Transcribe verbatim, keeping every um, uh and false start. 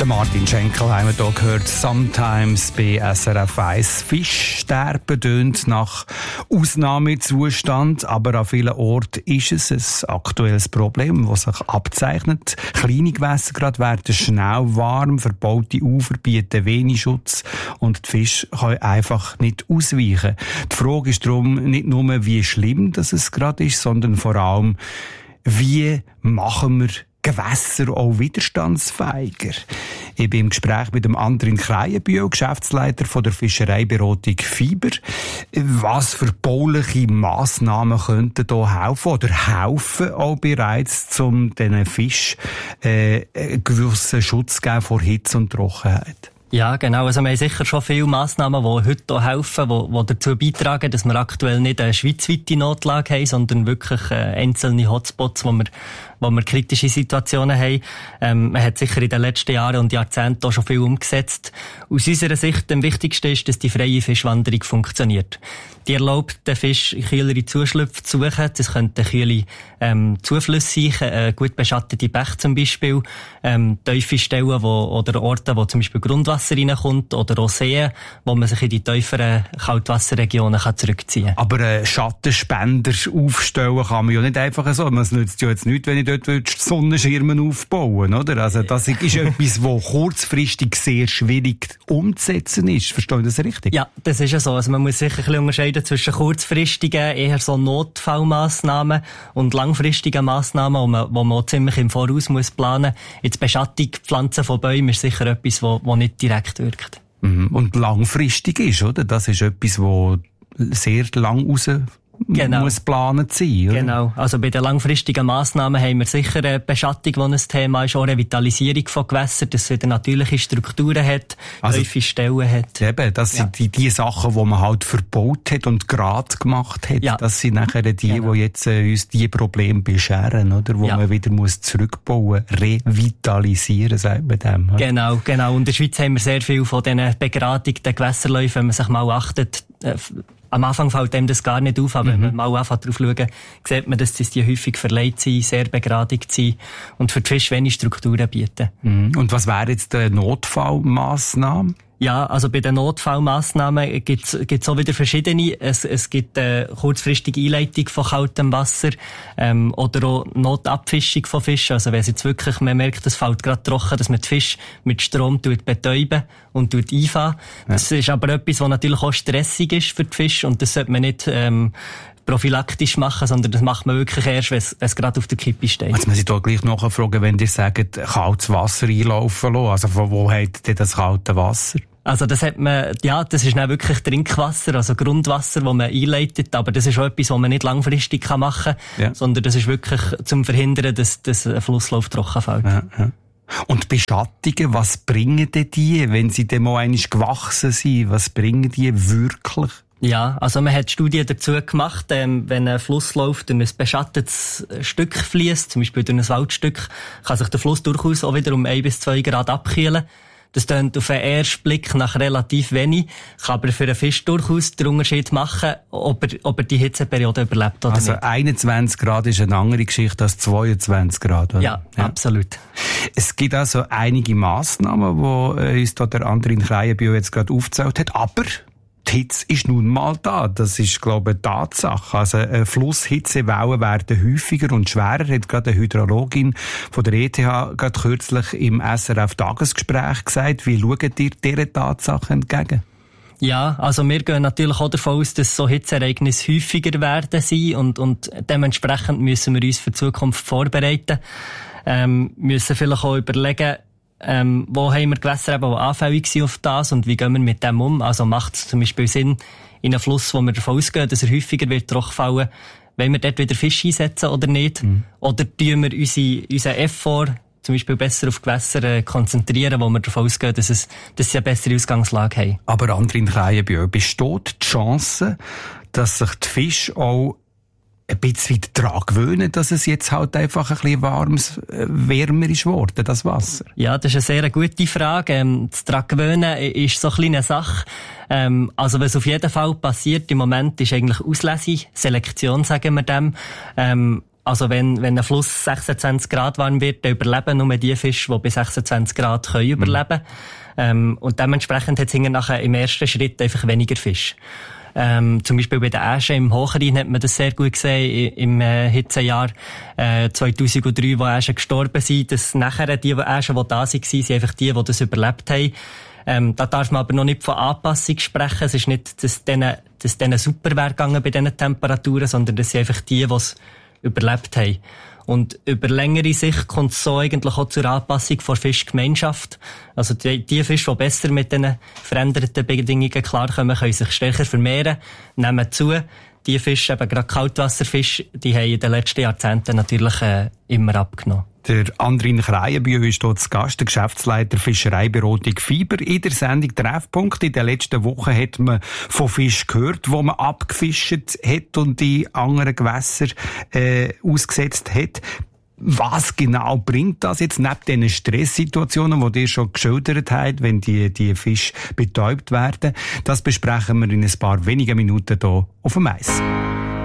Der Martin Schenkel haben wir hier gehört. Sometimes bei S R F eins. Fischsterben tönt nach Ausnahmezustand, aber an vielen Orten ist es ein aktuelles Problem, das sich abzeichnet. Kleine Gewässer gerade werden schnell warm, verbaute Ufer bieten wenig Schutz und die Fische können einfach nicht ausweichen. Die Frage ist darum nicht nur, wie schlimm das es gerade ist, sondern vor allem, wie machen wir Gewässer auch widerstandsfähiger. Ich bin im Gespräch mit dem Andrin Kreienbühl, Geschäftsleiter von der Fischereiberatung Fiber. Was für bauliche Massnahmen könnten hier helfen oder helfen auch bereits, um diesen Fisch äh, einen gewissen Schutz zu geben vor Hitze und Trockenheit? Ja, genau. Also wir haben sicher schon viele Massnahmen, die heute hier helfen, die, die dazu beitragen, dass wir aktuell nicht eine schweizweite Notlage haben, sondern wirklich äh, einzelne Hotspots, wo wir, wo wir kritische Situationen haben. Ähm, man hat sicher in den letzten Jahren und Jahrzehnten auch schon viel umgesetzt. Aus unserer Sicht am wichtigsten ist, dass die freie Fischwanderung funktioniert. Die erlaubt den Fisch kühlere Zuschlüpfe zu suchen. Das könnten kühle ähm, Zuflüsse sein, äh, gut beschattete Bäche zum Beispiel, ähm, tiefe Stellen wo, oder Orte, wo zum Beispiel Grundwasser reinkommt oder auch Seen, wo man sich in die tieferen Kaltwasserregionen kann zurückziehen kann. Aber äh, Schattenspender aufstellen kann man ja nicht einfach so. Es nützt ja jetzt nichts, wenn ich dort die Sonnenschirme aufbauen, oder? Also das ist etwas, was kurzfristig sehr schwierig umzusetzen ist. Verstehe ich das richtig? Ja, das ist ja so. Also man muss sicher ein bisschen unterscheiden zwischen kurzfristigen, eher so Notfallmassnahmen und langfristigen Massnahmen, wo man, wo man auch ziemlich im Voraus muss planen. Jetzt Beschattung, Pflanzen von Bäumen ist sicher etwas, wo, wo nicht direkt wirkt. Mhm. Und langfristig ist, oder? Das ist etwas, wo sehr lang raus genau. muss geplant sein, oder? Genau. Also bei den langfristigen Massnahmen haben wir sicher eine Beschattung, die ein Thema ist, auch Revitalisierung von Gewässern, dass es wieder natürliche Strukturen hat, also, tiefe Stellen hat. Eben, das sind ja. die, die Sachen, die man halt verbaut hat und gerade gemacht hat. Ja. Das sind nachher die, genau. die jetzt äh, uns die Probleme bescheren, oder? Wo ja. man wieder muss zurückbauen, revitalisieren, sagt man dem. Oder? Genau, genau. Und in der Schweiz haben wir sehr viel von diesen begradigten Gewässerläufen, wenn man sich mal achtet, äh, am Anfang fällt einem das gar nicht auf, aber mhm. wenn man mal einfach drauf schauen, sieht man, dass die häufig verleiht sind, sehr begradigt sind und für die Fische wenig Strukturen bieten. Mhm. Und was wäre jetzt die Notfallmassnahme? Ja, also bei den Notfallmassnahmen gibt's gibt's auch wieder verschiedene. Es, es gibt äh, kurzfristige Einleitung von kaltem Wasser ähm, oder auch Notabfischung von Fischen. Also wenn es jetzt wirklich, man merkt, es fällt gerade trocken, dass man die Fische mit Strom tut betäuben und tut einfahren. Ja. Das ist aber etwas, was natürlich auch stressig ist für die Fische und das sollte man nicht ähm, prophylaktisch machen, sondern das macht man wirklich erst, wenn es gerade auf der Kippe steht. Jetzt muss ich da gleich nachfragen, wenn ihr sagt, kaltes Wasser einlaufen lassen. Also von wo habt ihr das kalte Wasser? Also das hat man, ja, das ist dann wirklich Trinkwasser, also Grundwasser, das man einleitet, aber das ist auch etwas, was man nicht langfristig machen kann, ja. sondern das ist wirklich zum Verhindern, dass, dass ein Flusslauf trocken fällt. Ja, ja. Und Beschattungen, was bringen denn die, wenn sie dann mal einmal gewachsen sind, was bringen die wirklich? Ja, also man hat Studien dazu gemacht, ähm, wenn ein Flusslauf durch ein beschattetes Stück fließt, zum Beispiel durch ein Waldstück, kann sich der Fluss durchaus auch wieder um ein bis zwei Grad abkühlen. Das tönt auf den ersten Blick nach relativ wenig, kann aber für einen Fisch durchaus den Unterschied machen, ob er, ob er die Hitzeperiode überlebt oder also nicht. Also einundzwanzig Grad ist eine andere Geschichte als zweiundzwanzig Grad, oder? Ja, ja, absolut. Es gibt also einige Massnahmen, die uns da der Andrin Kreienbühl jetzt gerade aufgezählt hat, aber die Hitze ist nun mal da. Das ist, glaube ich, eine Tatsache. Also, äh, Flusshitzewellen werden häufiger und schwerer, hat gerade eine Hydrologin von der E T H gerade kürzlich im S R F-Tagesgespräch gesagt. Wie schaut ihr dieser Tatsache entgegen? Ja, also wir gehen natürlich auch davon aus, dass so Hitzeereignisse häufiger werden sein und, und dementsprechend müssen wir uns für die Zukunft vorbereiten. Ähm, müssen vielleicht auch überlegen, Ähm, wo haben wir Gewässer eben, die anfällig sind auf das und wie gehen wir mit dem um? Also macht es zum Beispiel Sinn, in einem Fluss, wo wir davon ausgehen, dass er häufiger wird trockenfallen, wollen wir dort wieder Fische einsetzen oder nicht? Mhm. Oder tun wir unsere, unseren Effort zum Beispiel besser auf Gewässer äh, konzentrieren, wo wir davon ausgehen, dass, es, dass sie eine bessere Ausgangslage haben? Aber Andrin Kreienbühl, besteht die Chance, dass sich die Fische auch ein bisschen daran gewöhnen, dass es jetzt halt einfach ein bisschen warmes, wärmer ist geworden, das Wasser? Ja, das ist eine sehr gute Frage. Ähm, das daran gewöhnen ist so eine kleine Sache. Ähm, also was auf jeden Fall passiert im Moment ist eigentlich Auslese, Selektion sagen wir dem. Ähm, Also wenn, wenn ein Fluss sechsundzwanzig Grad warm wird, dann überleben nur die Fische, die bei sechsundzwanzig Grad können überleben können. Ähm, und dementsprechend hat es nachher im ersten Schritt einfach weniger Fisch. Ähm, zum Beispiel bei den Äschen im Hochrhein hat man das sehr gut gesehen im äh, Hitzejahr äh, zweitausenddrei, wo Äschen gestorben sind, dass nachher die Äschen, die da waren, sind einfach die, die das überlebt haben. Ähm, da darf man aber noch nicht von Anpassung sprechen. Es ist nicht, dass denen, dass denen super wäre gegangen bei diesen Temperaturen, sondern das sind einfach die, die es überlebt haben. Und über längere Sicht kommt es so eigentlich auch zur Anpassung der Fischgemeinschaft. Also die, die Fische, die besser mit diesen veränderten Bedingungen klarkommen, können sich stärker vermehren, nehmen zu. Die Fische, eben gerade Kaltwasserfische, die haben in den letzten Jahrzehnten natürlich äh, immer abgenommen. Der Andrin Kreienbühl ist dort zu Gast, der Geschäftsleiter Fischereiberatung Fiber. In der Sendung Treffpunkt in den letzten Wochen hat man von Fisch gehört, wo man abgefischt hat und die anderen Gewässer äh, ausgesetzt hat. Was genau bringt das jetzt neben diesen Stresssituationen, die ihr schon geschildert habt, wenn die, die Fische betäubt werden? Das besprechen wir in ein paar wenigen Minuten hier auf dem Eis.